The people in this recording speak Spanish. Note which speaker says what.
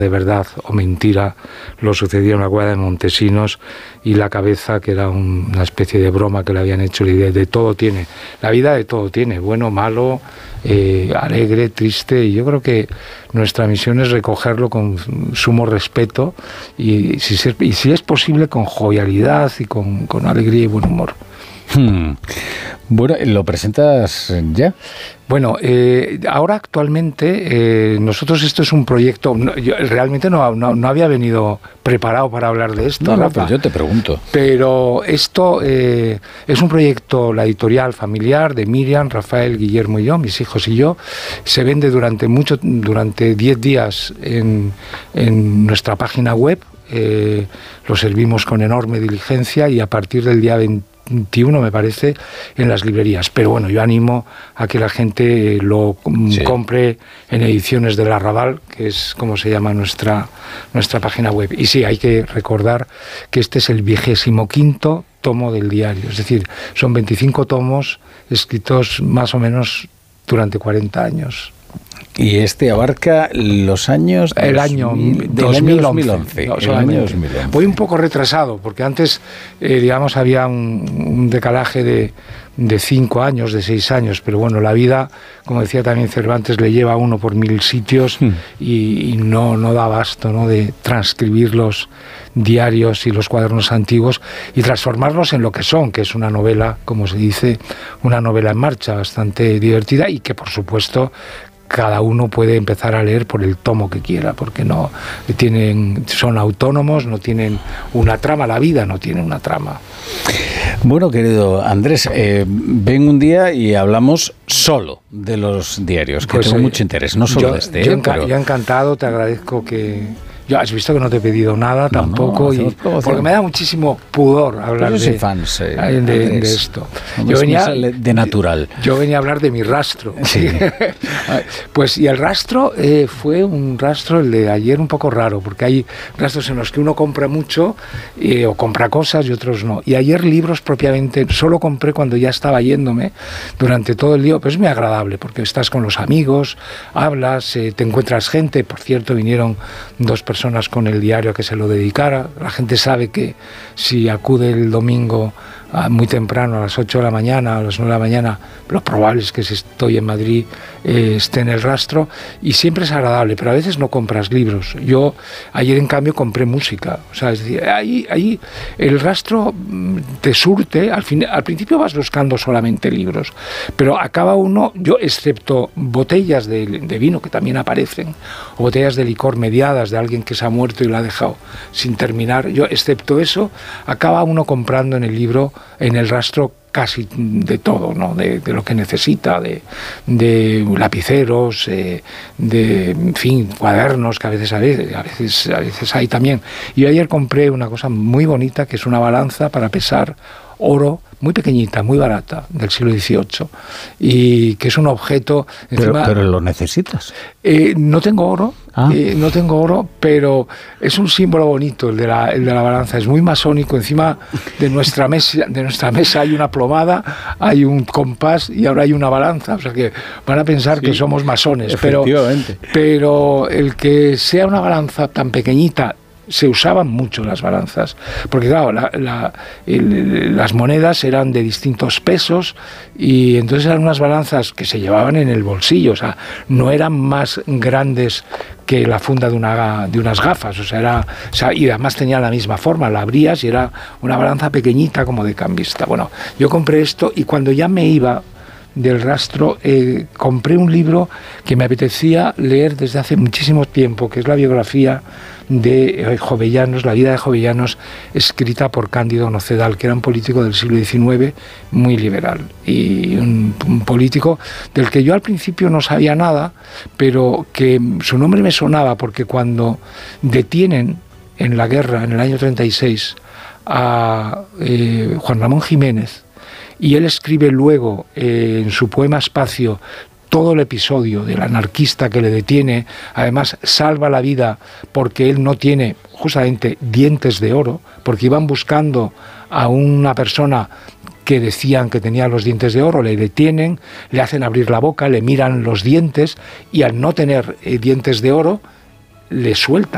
Speaker 1: de verdad o mentira lo sucedido en la cueva de Montesinos, y la cabeza, que era una especie de broma que le habían hecho, la idea de todo tiene, la vida de todo tiene, bueno, malo, alegre, triste, y yo creo que nuestra misión es recogerlo con sumo respeto y si es posible con jovialidad y con alegría y buen humor.
Speaker 2: Bueno, ¿lo presentas ya?
Speaker 1: Bueno, ahora actualmente nosotros, esto es un proyecto, yo realmente no había venido preparado para hablar de esto.
Speaker 2: No, pues yo te pregunto.
Speaker 1: Pero esto es un proyecto, la editorial familiar de Miriam, Rafael, Guillermo y yo, mis hijos y yo. Se vende durante 10 días en nuestra página web. Lo servimos con enorme diligencia y a partir del día 21, me parece, en las librerías. Pero bueno, yo animo a que la gente lo compre en Ediciones del Arrabal, que es como se llama nuestra página web. Y sí, hay que recordar que este es el 25º tomo del diario. Es decir, son 25 tomos escritos más o menos durante 40 años.
Speaker 2: Y este abarca los años...
Speaker 1: El año 2011. Voy un poco retrasado, porque antes, digamos, había un decalaje de 5 años, de 6 años, pero bueno, la vida, como decía también Cervantes, le lleva a uno por 1000 sitios y no da abasto, ¿no?, de transcribir los diarios y los cuadernos antiguos y transformarlos en lo que son, que es una novela, como se dice, una novela en marcha, bastante divertida, y que, por supuesto, cada uno puede empezar a leer por el tomo que quiera, porque son autónomos, no tienen una trama, la vida no tiene una trama.
Speaker 2: Bueno, querido Andrés, ven un día y hablamos solo de los diarios, que tengo mucho interés, no solo de este.
Speaker 1: Yo encantado, te agradezco que... Has visto que no te he pedido nada tampoco, porque me da muchísimo pudor hablar de esto.
Speaker 2: Yo venía de natural.
Speaker 1: Yo venía a hablar de mi rastro.
Speaker 2: Sí.
Speaker 1: Pues, y el rastro fue un rastro, el de ayer, un poco raro, porque hay rastros en los que uno compra mucho o compra cosas y otros no. Y ayer libros propiamente solo compré cuando ya estaba yéndome durante todo el día, pero es muy agradable porque estás con los amigos, hablas, te encuentras gente. Por cierto, vinieron 2 personas con el diario a que se lo dedicara. La gente sabe que si acude el domingo muy temprano, a las 8 de la mañana, a las 9 de la mañana, lo probable es que si estoy en Madrid esté en el rastro, y siempre es agradable, pero a veces no compras libros. Yo ayer, en cambio, compré música. O sea, es decir, ahí el rastro te surte. Al principio vas buscando solamente libros, pero acaba uno, yo excepto botellas de vino que también aparecen, o botellas de licor mediadas de alguien que se ha muerto y lo ha dejado sin terminar, yo excepto eso, acaba uno comprando en el libro, en el rastro, casi de todo, ¿no? De lo que necesita, de lapiceros, en fin, cuadernos, que a veces hay también. Y yo ayer compré una cosa muy bonita, que es una balanza para pesar oro, muy pequeñita, muy barata, del siglo XVIII, y que es un objeto...
Speaker 2: Pero lo necesitas.
Speaker 1: No tengo oro, pero es un símbolo bonito el de la balanza. Es muy masónico. Encima de nuestra mesa hay una plomada, hay un compás y ahora hay una balanza. O sea que van a pensar que somos masones. Pero el que sea una balanza tan pequeñita, se usaban mucho las balanzas, porque claro, las monedas eran de distintos pesos, y entonces eran unas balanzas que se llevaban en el bolsillo. O sea, no eran más grandes que la funda de unas gafas. O sea, y además tenía la misma forma, la abrías y era una balanza pequeñita como de cambista. Bueno, yo compré esto, y cuando ya me iba del rastro, compré un libro que me apetecía leer desde hace muchísimo tiempo, que es la biografía de Jovellanos, la vida de Jovellanos, escrita por Cándido Nocedal, que era un político del siglo XIX muy liberal, y un político del que yo al principio no sabía nada, pero que su nombre me sonaba, porque cuando detienen en la guerra, en el año 36, a Juan Ramón Jiménez, y él escribe luego en su poema Espacio todo el episodio del anarquista que le detiene, además salva la vida porque él no tiene justamente dientes de oro, porque iban buscando a una persona que decían que tenía los dientes de oro, le detienen, le hacen abrir la boca, le miran los dientes, y al no tener dientes de oro, le sueltan.